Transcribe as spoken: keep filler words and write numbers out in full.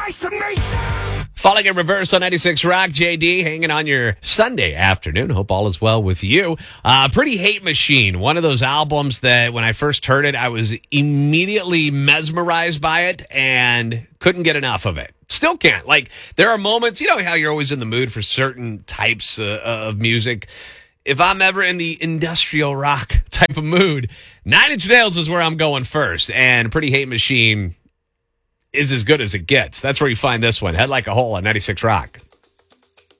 nice to meet you. Falling in Reverse on ninety-six Rock, J D, hanging on your Sunday afternoon. Hope all is well with you. Uh, Pretty Hate Machine, one of those albums that when I first heard it, I was immediately mesmerized by it and couldn't get enough of it. Still can't. Like, there are moments, you know how you're always in the mood for certain types uh, of music. If I'm ever in the industrial rock type of mood, Nine Inch Nails is where I'm going first. And Pretty Hate Machine is as good as it gets. That's where you find this one. Head Like a Hole on ninety-six Rock.